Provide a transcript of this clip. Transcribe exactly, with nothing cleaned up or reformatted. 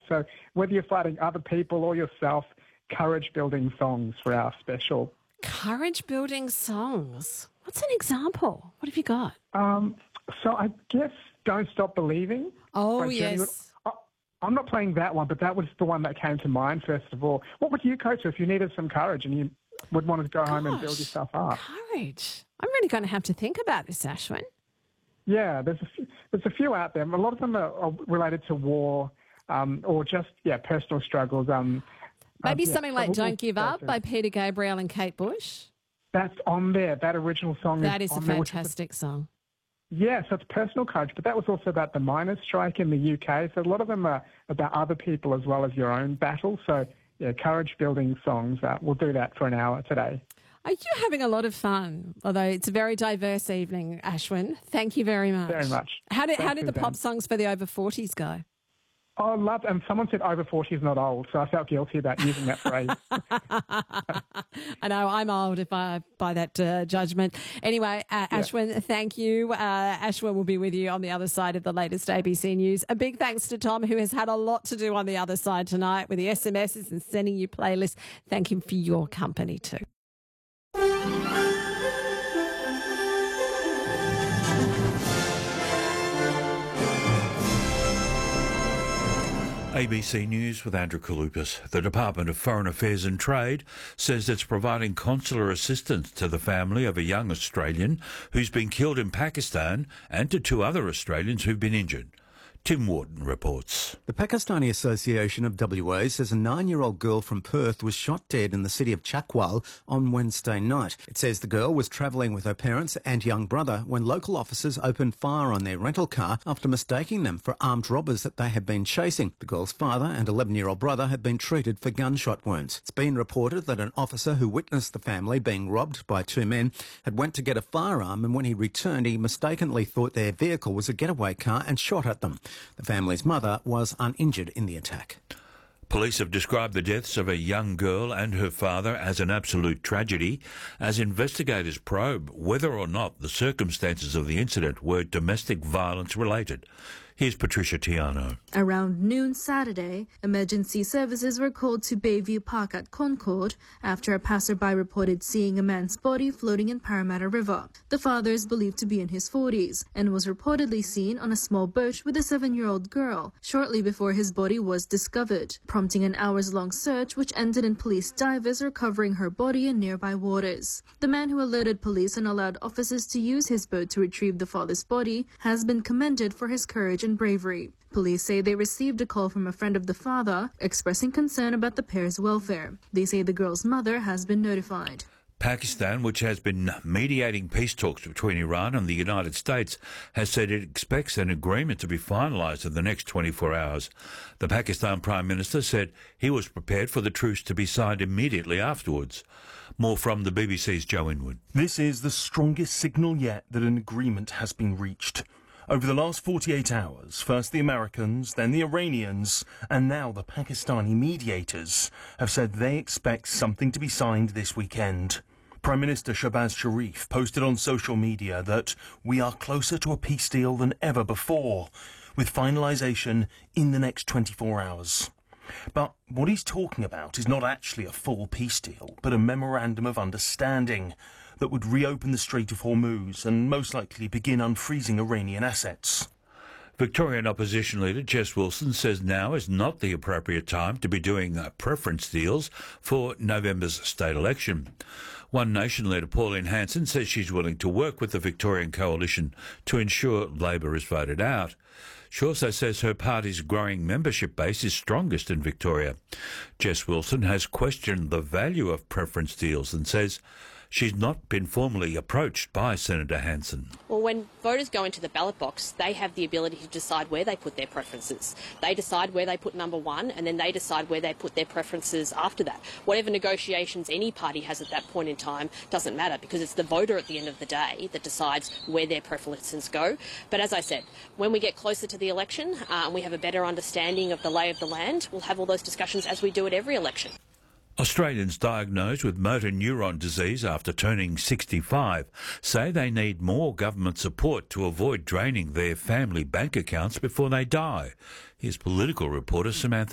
So whether you're fighting other people or yourself, courage-building songs for our special. Courage-building songs. What's an example? What have you got? Um, so I guess Don't Stop Believing. Oh, by Jenny Wood. yes. I- I'm not playing that one, but that was the one that came to mind first of all. What would you coach if you needed some courage and you would want to go home and build Gosh, yourself up? Courage. I'm really going to have to think about this, Ashwin. Yeah, there's a few, there's a few out there. A lot of them are, are related to war um, or just, yeah, personal struggles. Um, Maybe um, yeah, something like so we'll- Don't Give we'll go Up through. by Peter Gabriel and Kate Bush. That's on there. That original song That is is a on there, which is fantastic song. Yeah, so it's personal courage, but that was also about the miners' strike in the U K. So a lot of them are about other people as well as your own battle. So, yeah, courage-building songs. Uh, we'll do that for an hour today. Are you having a lot of fun? Although it's a very diverse evening, Ashwin. Thank you very much. Very much. How did, how Thanks, did the Suzanne. pop songs for the over forties go? Oh, I love, and someone said over forty is not old, so I felt guilty about using that phrase. I know, I'm old if I by that uh, judgment. Anyway, uh, Yeah. Ashwin, thank you. Uh, Ashwin will be with you on the other side of the latest A B C News. A big thanks to Tom, who has had a lot to do on the other side tonight with the S M Ses and sending you playlists. Thank him for your company too. A B C News with Andrew Kalupas. The Department of Foreign Affairs and Trade says it's providing consular assistance to the family of a young Australian who's been killed in Pakistan and to two other Australians who've been injured. Tim Wharton reports. The Pakistani Association of W A says a nine-year-old girl from Perth was shot dead in the city of Chakwal on Wednesday night. It says the girl was travelling with her parents and young brother when local officers opened fire on their rental car after mistaking them for armed robbers that they had been chasing. The girl's father and eleven-year-old brother had been treated for gunshot wounds. It's been reported that an officer who witnessed the family being robbed by two men had went to get a firearm, and when he returned he mistakenly thought their vehicle was a getaway car and shot at them. The family's mother was uninjured in the attack. Police have described the deaths of a young girl and her father as an absolute tragedy as investigators probe whether or not the circumstances of the incident were domestic violence related. Here's Patricia Tiano. Around noon Saturday, emergency services were called to Bayview Park at Concord after a passerby reported seeing a man's body floating in Parramatta River. The father is believed to be in his forties and was reportedly seen on a small boat with a seven-year-old girl shortly before his body was discovered, prompting an hours-long search which ended in police divers recovering her body in nearby waters. The man who alerted police and allowed officers to use his boat to retrieve the father's body has been commended for his courage and bravery. Police say they received a call from a friend of the father expressing concern about the pair's welfare. They say the girl's mother has been notified. Pakistan, which has been mediating peace talks between Iran and the United States, has said it expects an agreement to be finalised in the next twenty-four hours. The Pakistan Prime Minister said he was prepared for the truce to be signed immediately afterwards. More from the B B C's Joe Inwood. This is the strongest signal yet that an agreement has been reached. Over the last forty-eight hours, first the Americans, then the Iranians, and now the Pakistani mediators have said they expect something to be signed this weekend. Prime Minister Shahbaz Sharif posted on social media that we are closer to a peace deal than ever before, with finalisation in the next twenty-four hours. But what he's talking about is not actually a full peace deal, but a memorandum of understanding that would reopen the Strait of Hormuz and most likely begin unfreezing Iranian assets. Victorian opposition leader Jess Wilson says now is not the appropriate time to be doing uh, preference deals for November's state election. One Nation leader Pauline Hanson says she's willing to work with the Victorian coalition to ensure Labor is voted out. She also says her party's growing membership base is strongest in Victoria. Jess Wilson has questioned the value of preference deals and says she's not been formally approached by Senator Hanson. Well, when voters go into the ballot box, they have the ability to decide where they put their preferences. They decide where they put number one, and then they decide where they put their preferences after that. Whatever negotiations any party has at that point in time doesn't matter, because it's the voter at the end of the day that decides where their preferences go. But as I said, when we get closer to the election uh, and we have a better understanding of the lay of the land, we'll have all those discussions as we do at every election. Australians diagnosed with motor neuron disease after turning sixty-five say they need more government support to avoid draining their family bank accounts before they die. Here's political reporter Samantha